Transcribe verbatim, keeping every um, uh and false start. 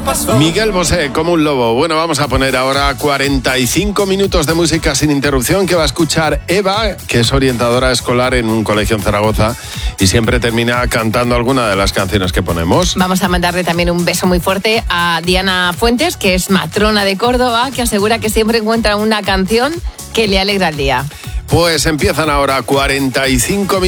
Miguel Bosé, como un lobo. Bueno, vamos a poner ahora cuarenta y cinco minutos de música sin interrupción que va a escuchar Eva, que es orientadora escolar en un colegio en Zaragoza y siempre termina cantando alguna de las canciones que ponemos. Vamos a mandarle también un beso muy fuerte a Diana Fuentes, que es matrona de Córdoba, que asegura que siempre encuentra una canción que le alegra el día. Pues empiezan ahora cuarenta y cinco minutos.